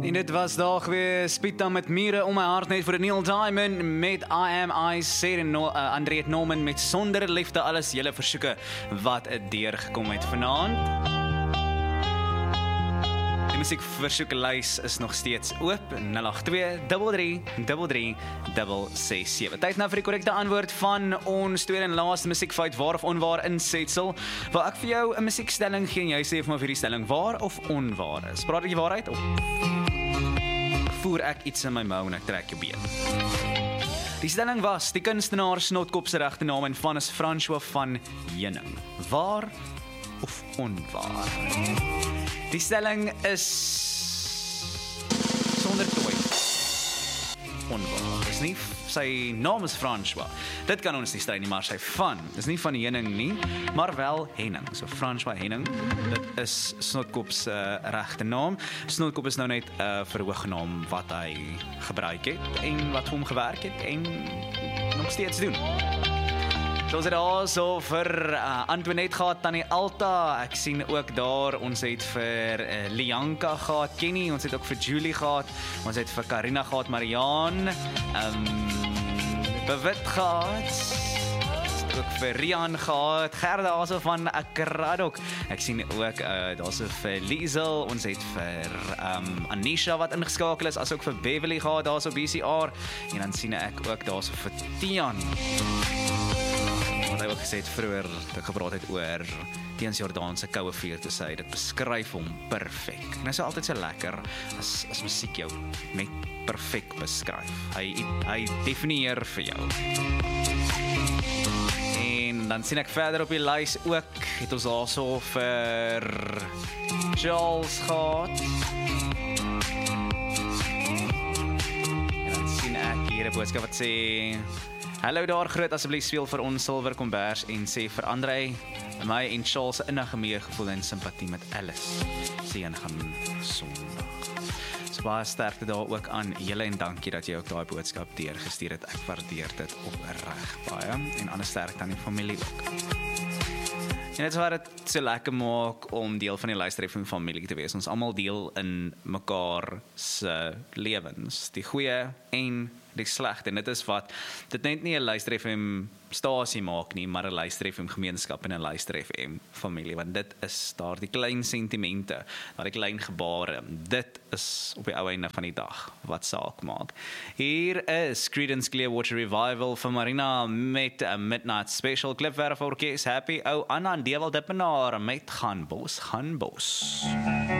En dit was daar weer Spita met Mure om my hart net vir Neil Diamond met I Am I Said en Andreet Norman met Sonder Liefde, alles julle versoeke wat deurgekom het vanaand. Die musiekversoekelys is nog steeds oop 082-33-33-667. Tyd nou vir die korrekte antwoord van ons tweede en laaste musiekfeit waar of onwaar insetsel. Waar ek vir jou 'n musiekstelling gee en jy sê vir my of hierdie stelling waar of onwaar is. Praat ek die waarheid of voer ek iets in my mou en ek trek jou been? Die stelling was, die kunstenaar Snotkop se regte naam en van is François van Heuning. Waar of onwaar? Die stelling is sonder twyfel onwaar. Dis nie sy naam is François. Dit kan ons nie strei nie, maar sy van is nie van Heuning nie, maar wel Henning. So François Henning, dit is Snotkop se regte naam. Snotkop is nou net 'n verhoognaam wat hy gebruik het en wat vir hom gewerk het en nog steeds doen. Ons het also vir Antoinette gehad, Tannie Alta, ek sien ook daar, ons het vir Lianka gehad, Kenny, ons het ook vir Julie gehad, ons het vir Karina gehad, Mariaan, Bewit gehad, ons het ook vir Rian gehad, Gerda also van Akradok, ek sien ook, daar's vir Liesel, ons het vir Anisha wat ingeskakel is, as ook vir Beverly gehad, daar's op BCR, en dan sien ek ook daar's vir Tian, wat hy ook gesê het vroeër, dat ek gepraat het oor Tians Jordaan se koue vuur, toe sê hy, dit beskryf hom perfek. En hy is altyd so lekker, as musiek jou net perfek beskryf. Hy definieer vir jou. En dan sien ek verder op die lys ook, het ons also vir Charles gehad. En dan sien ek hier 'n boodskap wat sê, hallo daar, groot asseblief speel vir ons Silver Kombers en sê vir André, my en Charles se innige meegevoel en simpatie met Alice. Sien gaan Sondag. So baie sterkte daar ook aan julle en dankie dat jy ook daai boodskap deurgestuur het. Ek waardeer dit opreg baie en ander sterkte aan die familie ook. En dit is wat dit so lekker maak om deel van die Luister FM familie te wees. Ons almal deel in mekaar se lewens, die goeie en die slegte. En dit is wat dit net nie 'n Luister FM stasie maak nie, maar 'n Luister FM gemeenskap en 'n Luister FM familie, want dit is daar die klein sentimente, daar die klein gebare. Dit is op die ou einde van die dag wat saak maak. Hier is Creedence Clearwater Revival van Marina met 'n Midnight Special Klipwerf Orkes, Happy ou Anna en Dewald Dippenaar met Gaan Bos, Gaan Bos.